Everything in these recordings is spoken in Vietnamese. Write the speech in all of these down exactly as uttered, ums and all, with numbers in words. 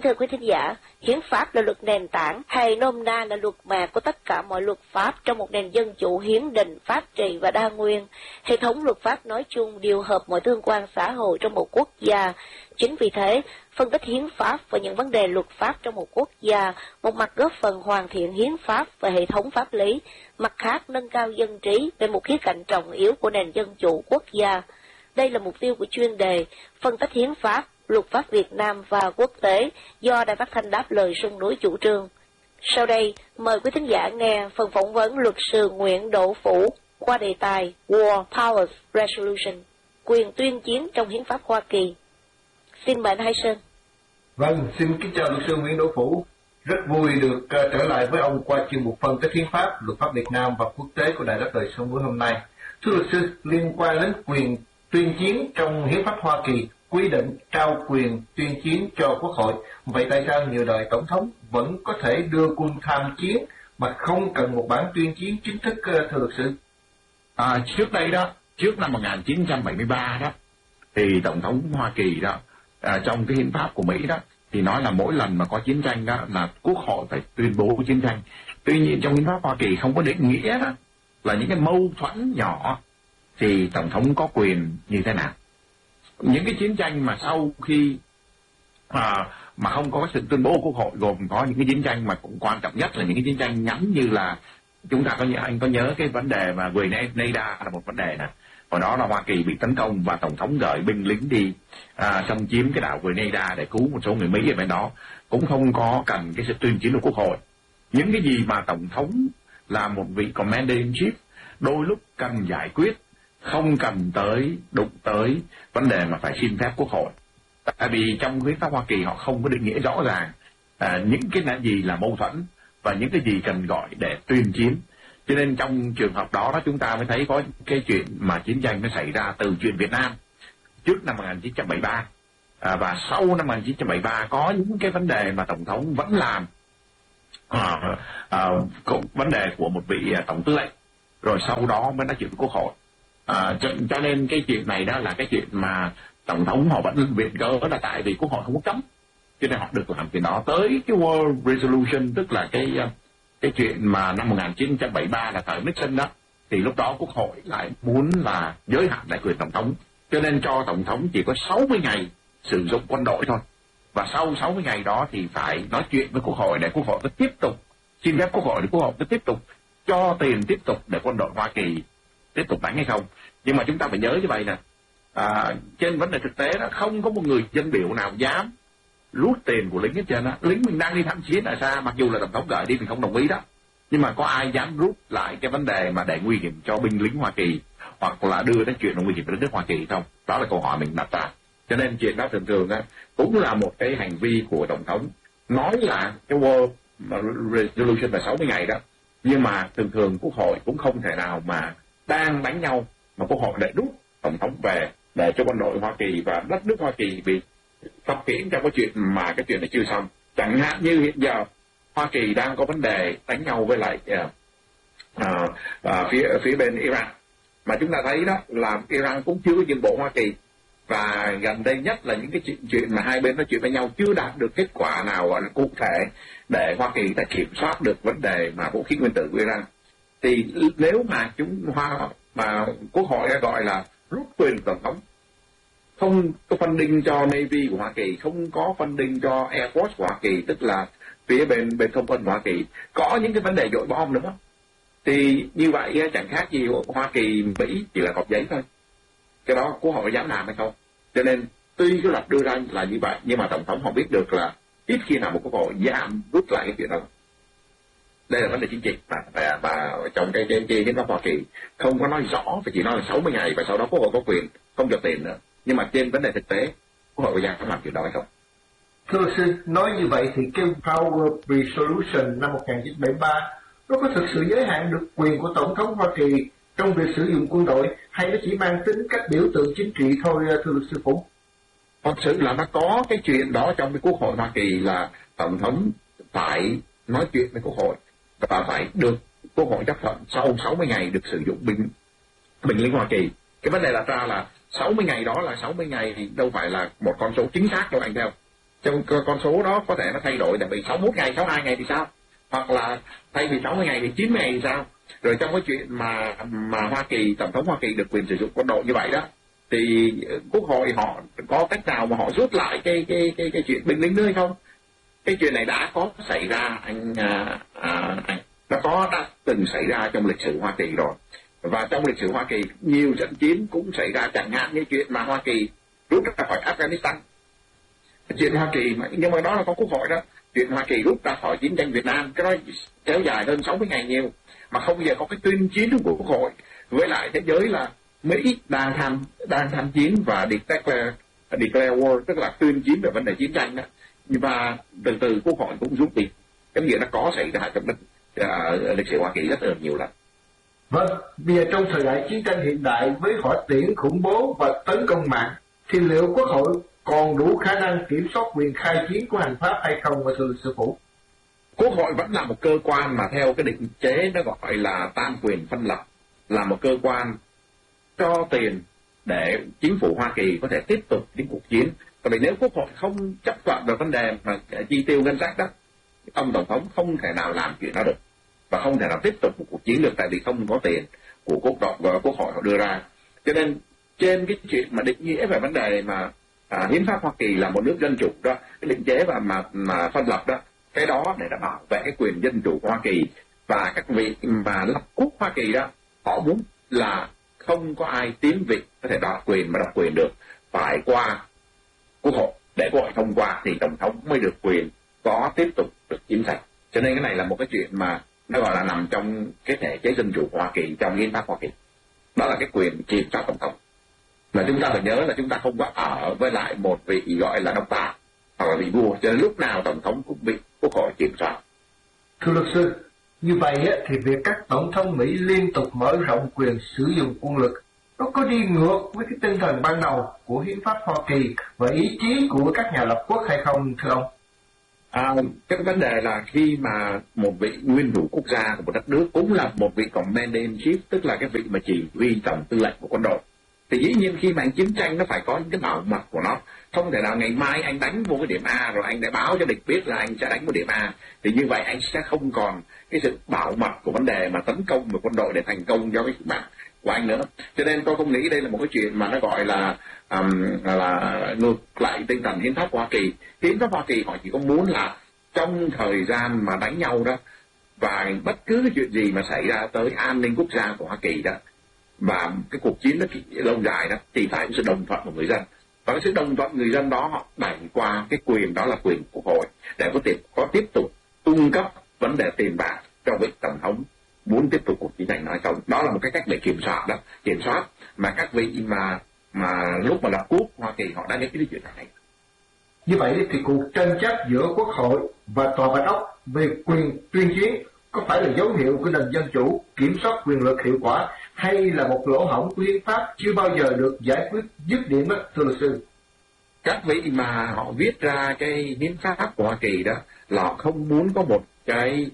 thưa quý thính giả, hiến pháp là luật nền tảng hay nôm na là luật mạc của tất cả mọi luật pháp trong một nền dân chủ hiến định, pháp trị và đa nguyên. Hệ thống luật pháp nói chung điều hợp mọi tương quan xã hội trong một quốc gia. Chính vì thế, phân tích hiến pháp và những vấn đề luật pháp trong một quốc gia, một mặt góp phần hoàn thiện hiến pháp và hệ thống pháp lý, mặt khác nâng cao dân trí về một khía cạnh trọng yếu của nền dân chủ quốc gia. Đây là mục tiêu của chuyên đề phân tích hiến pháp, luật pháp Việt Nam và quốc tế do Đài Phát thanh Đáp Lời Sông Núi chủ trương. Sau đây, mời quý thính giả nghe phần phỏng vấn luật sư Nguyễn Đỗ Phủ qua đề tài War Powers Resolution, quyền tuyên chiến trong hiến pháp Hoa Kỳ. Xin mời anh Hai Sơn. Vâng, xin kính chào luật sư Nguyễn Đỗ Phủ. Rất vui được uh, trở lại với ông qua chuyên mục phân tích hiến pháp, luật pháp Việt Nam và quốc tế của Đài Đáp Lời Sông Núi hôm nay. Thưa luật sư, liên quan đến quyền tuyên chiến trong hiến pháp Hoa Kỳ quy định trao quyền tuyên chiến cho quốc hội. Vậy tại sao nhiều đời tổng thống vẫn có thể đưa quân tham chiến mà không cần một bản tuyên chiến chính thức, thưa luật sư? À, trước đây đó, trước năm một nghìn chín trăm bảy mươi ba đó, thì tổng thống Hoa Kỳ đó, à, trong cái hiến pháp của Mỹ đó, thì nói là mỗi lần mà có chiến tranh đó là quốc hội phải tuyên bố chiến tranh. Tuy nhiên trong hiến pháp Hoa Kỳ không có định nghĩa đó là những cái mâu thuẫn nhỏ thì tổng thống có quyền như thế nào. Những cái chiến tranh mà sau khi à, mà không có sự tuyên bố của quốc hội, gồm có những cái chiến tranh mà cũng quan trọng nhất là những cái chiến tranh ngắn, như là chúng ta có nhớ, anh có nhớ cái vấn đề mà Grenada là một vấn đề nè. Hồi đó là Hoa Kỳ bị tấn công và tổng thống gửi binh lính đi à, xâm chiếm cái đảo Grenada để cứu một số người Mỹ ở bên đó, cũng không có cần cái sự tuyên chiến của quốc hội. Những cái gì mà tổng thống là một vị commander in chief đôi lúc cần giải quyết, không cần tới đụng tới vấn đề mà phải xin phép quốc hội. Tại vì trong hiến pháp Hoa Kỳ họ không có định nghĩa rõ ràng à, những cái là gì là mâu thuẫn và những cái gì cần gọi để tuyên chiến. Cho nên trong trường hợp đó, đó chúng ta mới thấy có cái chuyện mà chiến tranh nó xảy ra từ chuyện Việt Nam trước năm một nghìn chín trăm bảy mươi ba à, và sau năm một nghìn chín trăm bảy mươi ba có những cái vấn đề mà tổng thống vẫn làm à, à, vấn đề của một vị tổng tư lệnh, rồi sau đó mới nói chuyện với quốc hội. À, cho, cho nên cái chuyện này đó là cái chuyện mà tổng thống họ vẫn viện cớ là tại vì quốc hội không có cấm, cho nên họ được làm chuyện đó. Tới cái War Resolution, tức là cái cái chuyện mà năm một nghìn chín trăm bảy mươi ba là thời Nixon đó, thì lúc đó quốc hội lại muốn là giới hạn đại quyền tổng thống, cho nên cho tổng thống chỉ có sáu mươi ngày sử dụng quân đội thôi, và sau sáu mươi ngày đó thì phải nói chuyện với quốc hội để quốc hội cứ tiếp tục xin phép quốc hội để quốc hội cứ tiếp tục cho tiền tiếp tục để quân đội Hoa Kỳ tiếp tục đánh hay không. Nhưng mà chúng ta phải nhớ như vậy nè, à, trên vấn đề thực tế đó, không có một người dân biểu nào dám rút tiền của lính hết trơn á. Lính mình đang đi tham chiến là sao, mặc dù là tổng thống gửi đi mình không đồng ý đó, nhưng mà có ai dám rút lại cái vấn đề mà để nguy hiểm cho binh lính Hoa Kỳ, hoặc là đưa đến chuyện nguy hiểm đến nước Hoa Kỳ không? Đó là câu hỏi mình đặt ra. Cho nên chuyện đó thường thường á cũng là một cái hành vi của tổng thống, nói là cái War Resolution là sáu mươi ngày đó, nhưng mà thường thường quốc hội cũng không thể nào mà đang đánh nhau mà quốc hội để rút tổng thống về để cho quân đội Hoa Kỳ và đất nước Hoa Kỳ bị tập kiển trong cái chuyện mà cái chuyện này chưa xong. Chẳng hạn như hiện giờ Hoa Kỳ đang có vấn đề đánh nhau với lại uh, uh, uh, phía phía bên Iran, mà chúng ta thấy đó là Iran cũng chưa có nhượng bộ Hoa Kỳ, và gần đây nhất là những cái chuyện, chuyện mà hai bên nói chuyện với nhau chưa đạt được kết quả nào gọi là cụ thể để Hoa Kỳ đã kiểm soát được vấn đề mà vũ khí nguyên tử của Iran. Thì nếu mà chúng Hoa mà quốc hội gọi là rút quyền tổng thống, không có funding cho Navy của Hoa Kỳ, không có funding cho Air Force của Hoa Kỳ, tức là phía bên bên không quân của Hoa Kỳ, có những cái vấn đề dội bom nữa, thì như vậy chẳng khác gì Hoa Kỳ Mỹ chỉ là cọc giấy thôi. Cái đó quốc hội dám làm hay không? Cho nên tuy cái luật đưa ra là như vậy, nhưng mà tổng thống họ biết được là ít khi nào một quốc hội dám rút lại cái chuyện đó. Đây là vấn đề chính trị, và, và, và trong cái cái cái hiến pháp Hoa Kỳ không có nói rõ, phải chỉ nói là sáu mươi ngày và sau đó quốc hội có quyền không cho tiền nữa. Nhưng mà trên vấn đề thực tế, quốc hội có dám làm chuyện đó hay không? Thưa luật sư, nói như vậy thì cái Power Resolution năm một nghìn chín trăm bảy mươi ba nó có thực sự giới hạn được quyền của tổng thống Hoa Kỳ trong việc sử dụng quân đội, hay nó chỉ mang tính cách biểu tượng chính trị thôi, thưa luật sư Phủ? Thật sự là nó có cái chuyện đó trong cái quốc hội Hoa Kỳ, là tổng thống phải nói chuyện với quốc hội và phải được quốc hội chấp thuận sau sáu mươi ngày được sử dụng binh binh lính Hoa Kỳ. Cái vấn đề đặt ra là sáu mươi ngày đó là sáu mươi ngày thì đâu phải là một con số chính xác đâu anh theo. trong con số đó có thể nó thay đổi, tại vì sáu mươi mốt ngày, sáu mươi hai ngày thì sao, hoặc là thay vì sáu mươi ngày thì chín mươi ngày thì sao. Rồi trong cái chuyện mà mà Hoa Kỳ, tổng thống Hoa Kỳ được quyền sử dụng quân đội như vậy đó, thì quốc hội họ có cách nào mà họ rút lại cái cái cái cái chuyện binh lính nữa hay không? Cái chuyện này đã có xảy ra, anh à, à, anh nó có đã từng xảy ra trong lịch sử Hoa Kỳ rồi. Và trong lịch sử Hoa Kỳ nhiều trận chiến cũng xảy ra, chẳng hạn như chuyện mà Hoa Kỳ rút ra khỏi Afghanistan, chuyện Hoa Kỳ mà, nhưng mà đó là có quốc hội đó. Chuyện Hoa Kỳ rút ra khỏi chiến tranh Việt Nam, cái đó kéo dài hơn sáu mươi ngày nhiều, mà không bao giờ có cái tuyên chiến của quốc hội. Với lại thế giới là Mỹ đang tham đang tham chiến và declare, declare war, tức là tuyên chiến về vấn đề chiến tranh đó. Và từ từ quốc hội cũng rút đi. Cái việc nó có xảy ra trong lịch, uh, lịch sử Hoa Kỳ rất là nhiều lần. Vâng, bây giờ trong thời đại chiến tranh hiện đại với hỏa tiễn, khủng bố và tấn công mạng, thì liệu quốc hội còn đủ khả năng kiểm soát quyền khai chiến của hành pháp hay không, và thưa luật sư Phủ? Quốc hội vẫn là một cơ quan mà theo cái định chế nó gọi là tam quyền phân lập, là một cơ quan cho tiền để chính phủ Hoa Kỳ có thể tiếp tục những cuộc chiến. Tại vì nếu quốc hội không chấp thuận về vấn đề mà chi tiêu ngân sách đó, ông tổng thống không thể nào làm chuyện đó được và không thể nào tiếp tục một cuộc chiến được, tại vì không có tiền của quốc hội và quốc hội họ đưa ra. Cho nên trên cái chuyện mà định nghĩa về vấn đề mà à, hiến pháp Hoa Kỳ là một nước dân chủ đó, cái định chế và mà mà phân lập đó, cái đó để đảm bảo vệ cái quyền dân chủ của Hoa Kỳ. Và các vị mà lập quốc Hoa Kỳ đó, họ muốn là không có ai tiến vị có thể đoạt quyền mà đoạt quyền được, phải qua quốc hội, để quốc hội thông qua thì tổng thống mới được quyền có tiếp tục được chính sách. Cho nên cái này là một cái chuyện mà nó gọi là nằm trong cái thể chế dân chủ của Hoa Kỳ, trong hiến pháp Hoa Kỳ. Đó là cái quyền kiểm soát tổng thống. Mà chúng ta phải nhớ là chúng ta không có ở với lại một vị gọi là độc tài hoặc là vị vua, cho nên lúc nào tổng thống cũng bị quốc hội kiểm soát. Thưa luật sư, như vậy thì việc các tổng thống Mỹ liên tục mở rộng quyền sử dụng quân lực, nó có đi ngược với cái tinh thần ban đầu của hiến pháp Hoa Kỳ và ý chí của các nhà lập quốc hay không, thưa ông? À, cái vấn đề là khi mà một vị nguyên thủ quốc gia của một đất nước cũng là một vị commander in chief, tức là cái vị mà chỉ huy tổng tư lệnh của quân đội, thì dĩ nhiên khi mà anh chiến tranh nó phải có những cái bảo mật của nó. Không thể nào ngày mai anh đánh vô cái điểm A rồi anh đã báo cho địch biết là anh sẽ đánh vào điểm A, thì như vậy anh sẽ không còn cái sự bảo mật của vấn đề mà tấn công vào quân đội để thành công cho cái mạng của anh nữa. Cho nên tôi không nghĩ đây là một cái chuyện mà nó gọi là um, là ngược lại tinh thần hiến pháp Hoa Kỳ. Hiến pháp Hoa Kỳ họ chỉ có muốn là trong thời gian mà đánh nhau đó, và bất cứ cái chuyện gì mà xảy ra tới an ninh quốc gia của Hoa Kỳ đó, và cái cuộc chiến nó lâu dài đó, thì phải có sự đồng thuận của người dân. Và cái sự đồng thuận người dân đó họ đẩy qua cái quyền đó là quyền của quốc hội để có thể có tiếp tục cung cấp vấn đề tiền bạc cho vị tổng thống muốn tiếp tục cuộc chiến tranh nói không. Đó là một cái cách để kiểm soát đó, kiểm soát mà các vị mà mà lúc mà lập quốc Hoa Kỳ họ đã nghĩ đến chuyện này. Như vậy thì cuộc tranh chấp giữa quốc hội và tòa bạch ốc về quyền tuyên chiến có phải là dấu hiệu của nền dân chủ kiểm soát quyền lực hiệu quả, hay là một lỗ hổng của hiến pháp chưa bao giờ được giải quyết dứt điểm đó, thưa luật sư? Các vị mà họ viết ra cái hiến pháp của Hoa Kỳ đó là họ không muốn có một cái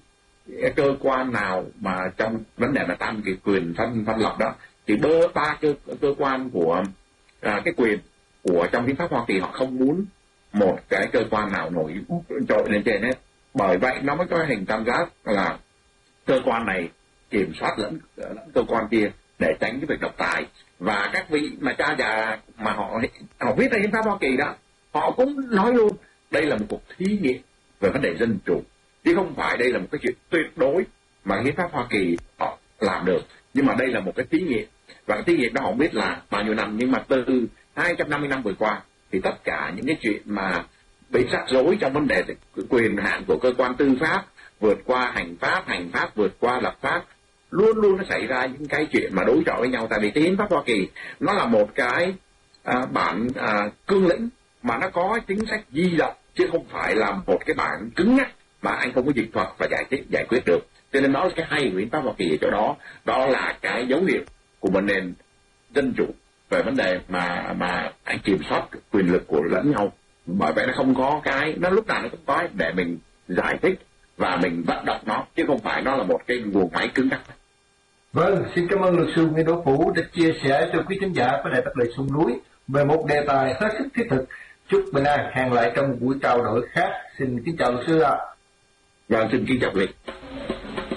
cơ quan nào mà trong vấn đề mà tam cái quyền phân phân lập đó, thì bơ ba cơ cơ quan của à, cái quyền của trong hiến pháp Hoa Kỳ họ không muốn một cái cơ quan nào nổi trội lên trên hết. Bởi vậy nó mới có hình tam giác là cơ quan này kiểm soát lẫn, lẫn cơ quan kia để tránh cái việc độc tài. Và các vị mà cha già mà họ họ viết ra hiến pháp Hoa Kỳ đó, họ cũng nói luôn đây là một cuộc thí nghiệm về vấn đề dân chủ, chứ không phải đây là một cái chuyện tuyệt đối mà hiến pháp Hoa Kỳ họ làm được. Nhưng mà đây là một cái thí nghiệm, và cái thí nghiệm đó họ biết là bao nhiêu năm, nhưng mà từ hai trăm năm mươi năm vừa qua thì tất cả những cái chuyện mà bị rắc rối trong vấn đề quyền hạn của cơ quan tư pháp vượt qua hành pháp, hành pháp vượt qua lập pháp, luôn luôn nó xảy ra những cái chuyện mà đối chọi với nhau. Tại vì cái hiến pháp Hoa Kỳ nó là một cái à, bản à, cương lĩnh mà nó có chính sách di động, chứ không phải là một cái bản cứng nhắc mà anh không có dịch thuật và giải thích giải quyết được. Cho nên nó là cái hay của hiến pháp Hoa Kỳ ở chỗ đó, đó là cái dấu hiệu của một nền dân chủ về vấn đề mà mà anh kiểm soát quyền lực của lẫn nhau. Bởi vậy nó không có cái, nó lúc nào nó cũng có để mình giải thích và mình vận động nó, chứ không phải nó là một cái guồng máy cứng nhắc. Vâng, xin cảm ơn luật sư Nguyễn Đỗ Phủ đã chia sẻ cho quý khán giả của Đài Phát Lời Sông Núi về một đề tài hết sức thiết thực Chúc bình an, hẹn lại trong buổi trao đổi khác. Xin kính chào luật sư ạ. Vâng, xin kính chào quý vị.